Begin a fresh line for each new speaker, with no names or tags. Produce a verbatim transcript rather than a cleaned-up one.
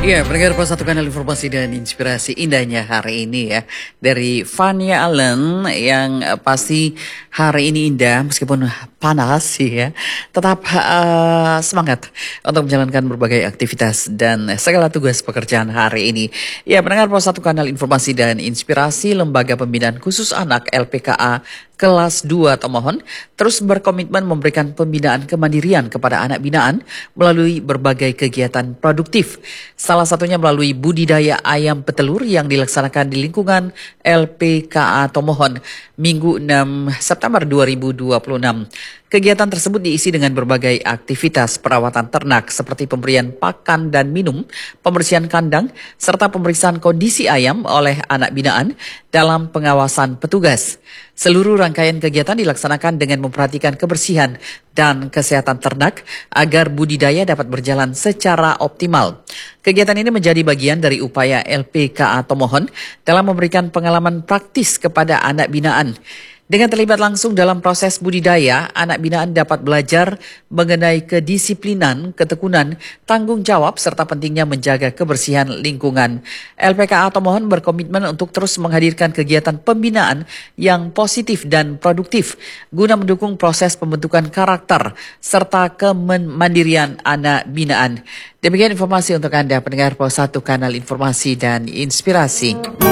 Iya, pendengar Pos satu Kanal Informasi dan Inspirasi, indahnya hari ini ya dari Fania Allen yang eh, pasti hari ini indah meskipun panas sih ya. Tetap eh, semangat untuk menjalankan berbagai aktivitas dan segala tugas pekerjaan hari ini. Ya, pendengar Pos satu Kanal Informasi dan Inspirasi, Lembaga Pembinaan Khusus Anak L P K A Kelas dua Tomohon terus berkomitmen memberikan pembinaan kemandirian kepada anak binaan melalui berbagai kegiatan produktif. Salah satunya melalui budidaya ayam petelur yang dilaksanakan di lingkungan L P K A Tomohon Minggu enam September dua ribu dua puluh enam. Kegiatan tersebut diisi dengan berbagai aktivitas perawatan ternak seperti pemberian pakan dan minum, pembersihan kandang, serta pemeriksaan kondisi ayam oleh anak binaan dalam pengawasan petugas. Seluruh rangkaian kegiatan dilaksanakan dengan memperhatikan kebersihan dan kesehatan ternak agar budidaya dapat berjalan secara optimal. Kegiatan ini menjadi bagian dari upaya L P K A Tomohon dalam memberikan pengalaman praktis kepada anak binaan. Dengan terlibat langsung dalam proses budidaya, anak binaan dapat belajar mengenai kedisiplinan, ketekunan, tanggung jawab, serta pentingnya menjaga kebersihan lingkungan. L P K A Tomohon berkomitmen untuk terus menghadirkan kegiatan pembinaan yang positif dan produktif guna mendukung proses pembentukan karakter serta kemandirian anak binaan. Demikian informasi untuk Anda pendengar Pos satu Kanal Informasi dan Inspirasi.